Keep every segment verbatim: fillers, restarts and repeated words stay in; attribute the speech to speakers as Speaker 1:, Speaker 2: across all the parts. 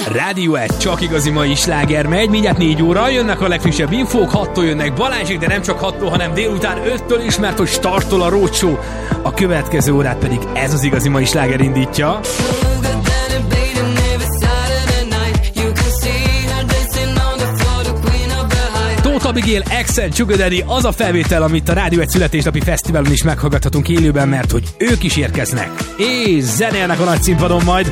Speaker 1: Rádió egy, csak igazi mai sláger megy, mindjárt négy óra, jönnek a legfrissebb infók, hattól jönnek Balázsék, de nem csak hattól, hanem délután öttől is, mert hogy startol a roadshow. A következő órát pedig ez az igazi mai sláger indítja. Tóth Abigail, Axel, Sugar Daddy, az a felvétel, amit a Rádió egy születésnapi fesztiválon is meghallgathatunk élőben, mert hogy ők is érkeznek. És zenélnek a nagy színpadon majd.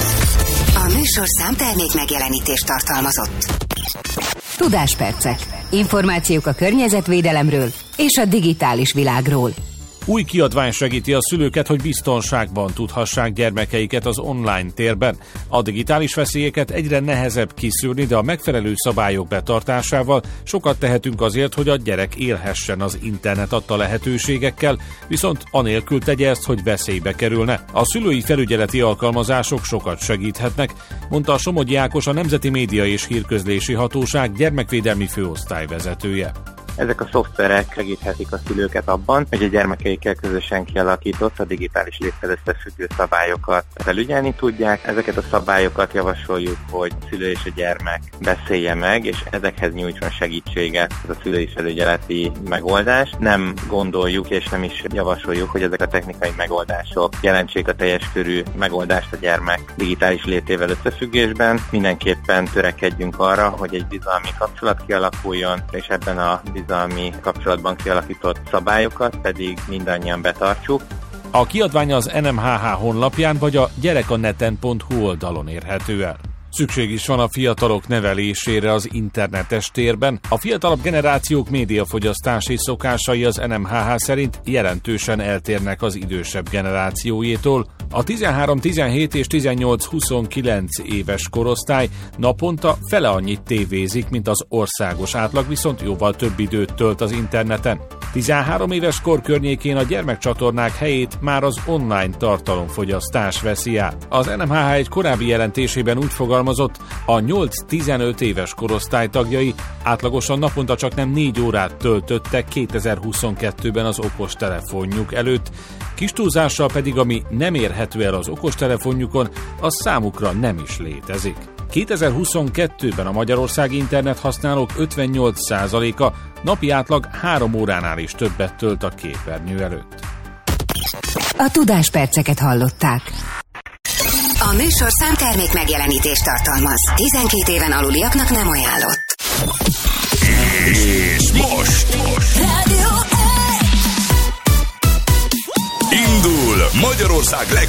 Speaker 2: A műsorszám termék megjelenítést tartalmazott. Tudáspercek. Információk a környezetvédelemről és a digitális világról.
Speaker 3: Új kiadvány segíti a szülőket, hogy biztonságban tudhassák gyermekeiket az online térben. A digitális veszélyeket egyre nehezebb kiszűrni, de a megfelelő szabályok betartásával sokat tehetünk azért, hogy a gyerek élhessen az internet adta lehetőségekkel, viszont anélkül tegye ezt, hogy veszélybe kerülne. A szülői felügyeleti alkalmazások sokat segíthetnek, mondta a Somogyi Ákos, a Nemzeti Média és Hírközlési Hatóság gyermekvédelmi főosztály vezetője.
Speaker 4: Ezek a szoftverek segíthetik a szülőket abban, hogy a gyermekeikkel közösen kialakított a digitális léttel összefüggő szabályokat felügyelni tudják. Ezeket a szabályokat javasoljuk, hogy a szülő és a gyermek beszélje meg, és ezekhez nyújtson segítséget ez a szülői felügyeleti megoldás. Nem gondoljuk és nem is javasoljuk, hogy ezek a technikai megoldások jelentsék a teljes körű megoldást a gyermek digitális létével összefüggésben. Mindenképpen törekedjünk arra, hogy egy bizalmi kapcsolat kialakuljon, és ebben a bizalmi kapcsolatban kialakított szabályokat pedig mindannyian betartsuk.
Speaker 3: A kiadvány az en em há há honlapján vagy a gyerekaneten pont hu oldalon érhető el. Szükség is van a fiatalok nevelésére az internetes térben. A fiatalabb generációk médiafogyasztási szokásai az en em há há szerint jelentősen eltérnek az idősebb generációjétól. A tizenhárom tizenhét és tizennyolc-huszonkilenc éves korosztály naponta fele annyit tévézik, mint az országos átlag, viszont jóval több időt tölt az interneten. tizenhárom éves kor környékén a gyermekcsatornák helyét már az online tartalomfogyasztás veszi át. Az en em há há egy korábbi jelentésében úgy fogalmazott, a nyolc-tizenöt éves korosztály tagjai átlagosan naponta csaknem négy órát töltöttek kétezer-huszonkettőben az okostelefonjuk előtt, kis túlzással pedig ami nem érhető el az okostelefonjukon, az számukra nem is létezik. kétezer-huszonkettőben a magyarországi internet használók ötvennyolc százaléka napi átlag három óránál is többet tölt a képernyő előtt.
Speaker 2: A tudásperceket hallották. A műsorszám termék megjelenítést tartalmaz. tizenkét éven aluliaknak nem ajánlott.
Speaker 5: És most, most.
Speaker 2: Rádió egy.
Speaker 5: Indul Magyarország leg